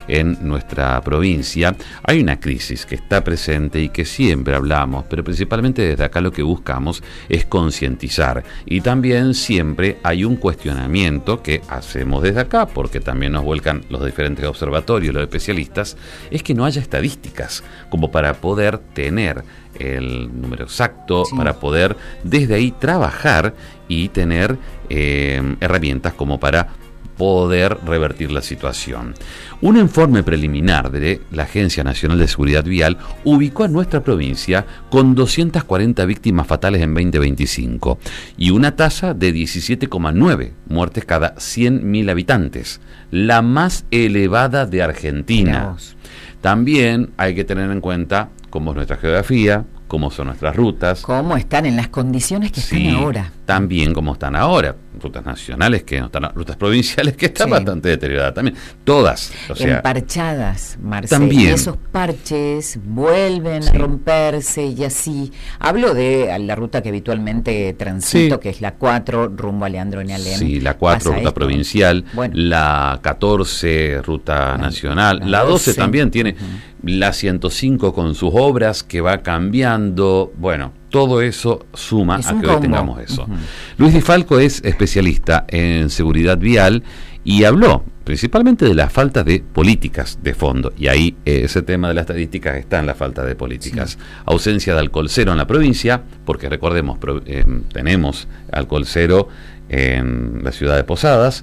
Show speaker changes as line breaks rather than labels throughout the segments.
en nuestra provincia, hay una crisis que está presente y que siempre hablamos, pero principalmente desde acá lo que buscamos es concientizar. Y también siempre hay un cuestionamiento que hacemos desde acá, porque también nos vuelcan los diferentes observatorios, los especialistas, es que no haya estadísticas como para poder tener el número exacto, sí, para poder desde ahí trabajar y tener herramientas como para poder revertir la situación. Un informe preliminar de la Agencia Nacional de Seguridad Vial ubicó a nuestra provincia con 240 víctimas fatales en 2025 y una tasa de 17,9 muertes cada 100.000 habitantes, la más elevada de Argentina. También hay que tener en cuenta cómo es nuestra geografía, cómo son nuestras rutas.
Cómo están en las condiciones que están ahora.
También cómo están ahora. Rutas nacionales que no están, rutas provinciales que están bastante deterioradas también. Todas. O sea,
emparchadas, Marcelo.
También.
Y esos parches vuelven a romperse y así. Hablo de la ruta que habitualmente transito, que es la 4, rumbo a Leandro en Alem.
Sí, la 4, ruta provincial. Bueno. La 14, ruta nacional. La 12 también tiene. La 105 con sus obras que va cambiando. Bueno, todo eso suma a que hoy tengamos eso. Luis Di Falco es especialista en seguridad vial y habló principalmente de la falta de políticas de fondo. Y ahí ese tema de las estadísticas está en la falta de políticas. Ausencia de alcohol cero en la provincia, porque recordemos, tenemos alcohol cero en la ciudad de Posadas,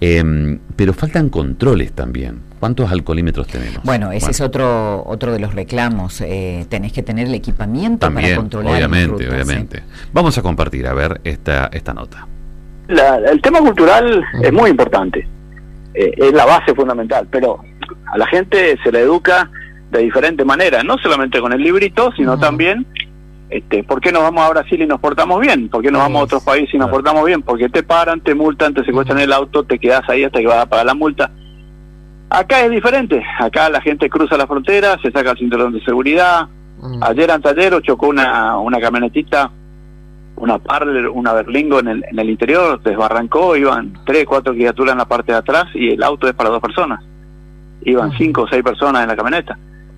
pero faltan controles también. ¿Cuántos alcoholímetros tenemos?
Bueno, ese es otro de los reclamos. Tenés que tener el equipamiento también, para controlar.
Obviamente. Vamos a compartir, a ver, esta nota.
El tema cultural es muy importante. Es la base fundamental, pero a la gente se le educa de diferente manera, no solamente con el librito, sino también ¿por qué nos vamos a Brasil y nos portamos bien? ¿Por qué nos vamos a otros países y nos portamos bien? Porque te paran, te multan, te secuestran el auto, te quedas ahí hasta que vas a pagar la multa. Acá es diferente. Acá la gente cruza la frontera, se saca el cinturón de seguridad. Ayer, anteayer, chocó una camionetita, una Parler, una Berlingo en el interior, desbarrancó, iban 3, 4 criaturas en la parte de atrás y el auto es para 2 personas. Iban 5 o 6 personas en la camioneta.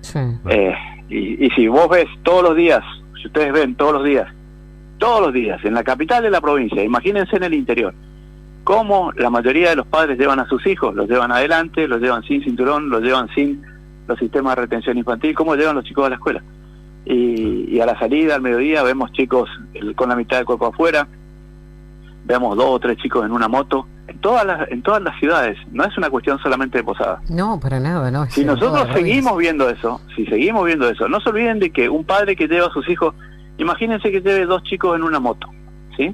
Y si vos ves todos los días, si ustedes ven todos los días, en la capital de la provincia, imagínense en el interior, cómo la mayoría de los padres llevan a sus hijos, los llevan adelante, los llevan sin cinturón, los llevan sin los sistemas de retención infantil, cómo llevan los chicos a la escuela. Y a la salida, al mediodía, vemos chicos con la mitad del cuerpo afuera, vemos 2 o 3 chicos en una moto, en todas las ciudades. No es una cuestión solamente de Posadas.
No, para nada, no.
Si nosotros seguimos viendo eso, no se olviden de que un padre que lleva a sus hijos, imagínense que lleve 2 chicos en una moto, ¿sí?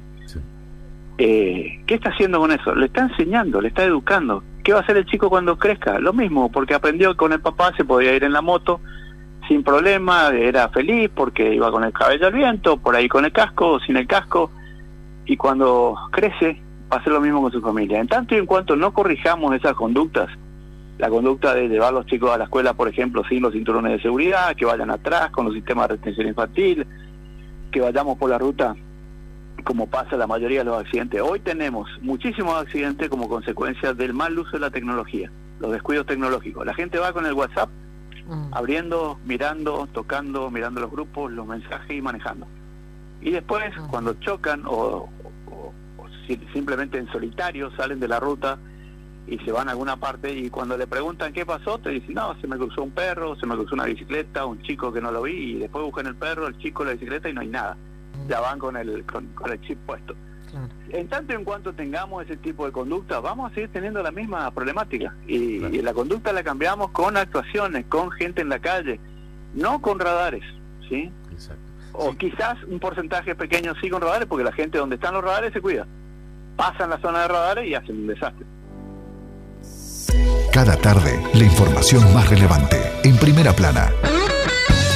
¿Qué está haciendo con eso? Le está enseñando, le está educando. ¿Qué va a hacer el chico cuando crezca? Lo mismo, porque aprendió con el papá, se podía ir en la moto sin problema, era feliz porque iba con el cabello al viento, por ahí con el casco o sin el casco, y cuando crece va a hacer lo mismo con su familia. En tanto y en cuanto no corrijamos esas conductas, la conducta de llevar a los chicos a la escuela, por ejemplo, sin los cinturones de seguridad, que vayan atrás con los sistemas de retención infantil, que vayamos por la ruta como pasa la mayoría de los accidentes. Hoy tenemos muchísimos accidentes como consecuencia del mal uso de la tecnología, los descuidos tecnológicos. La gente va con el WhatsApp abriendo, mirando, tocando, mirando los grupos, los mensajes y manejando. Y después, cuando chocan o simplemente en solitario salen de la ruta y se van a alguna parte, y cuando le preguntan qué pasó, te dicen, no, se me cruzó un perro, se me cruzó una bicicleta, un chico que no lo vi, y después buscan el perro, el chico, la bicicleta y no hay nada. Ya van con el chip puesto. Claro. En tanto y en cuanto tengamos ese tipo de conducta, vamos a seguir teniendo la misma problemática. Y la conducta la cambiamos con actuaciones, con gente en la calle, no con radares, ¿sí? Exacto. O quizás un porcentaje pequeño sí con radares, porque la gente donde están los radares se cuida. Pasan la zona de radares y hacen un desastre.
Cada tarde, la información más relevante, en Primera Plana.